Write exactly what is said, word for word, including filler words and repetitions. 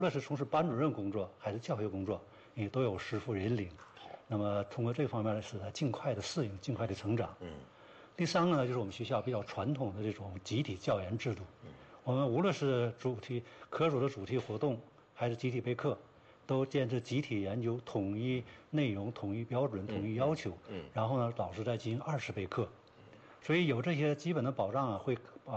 论是从事班主任工作还是教学工作，也都有师傅引领。那么通过这方面呢，使他尽快的适应，尽快的成长。嗯。第三个呢，就是我们学校比较传统的这种集体教研制度。嗯。我们无论是主题科组的主题活动，还是集体备课，都坚持集体研究，统一内容、统一标准、统一要求。嗯。然后呢，老师再进行二次备课。所以有这些基本的保障啊，会啊